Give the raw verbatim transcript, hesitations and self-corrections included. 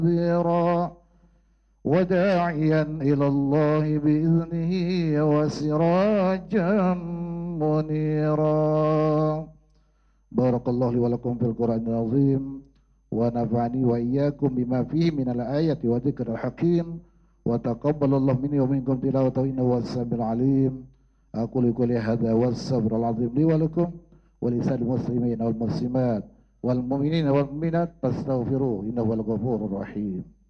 نذيرا وداعيا إلى الله بإذنه وسراجا منيرا. بارك الله لي ولكم في القرآن العظيم ونفعني وإياكم بما فيه من الآية وذكر الحكيم وتقبل الله مني ومنكم تلاوته إنه هو السميع العليم. أقول قولي هذا والصبر العظيم لي ولكم ولسائر المسلمين والمسلمات والمؤمنين والمؤمنات فاستغفروه إنه هو الغفور الرحيم.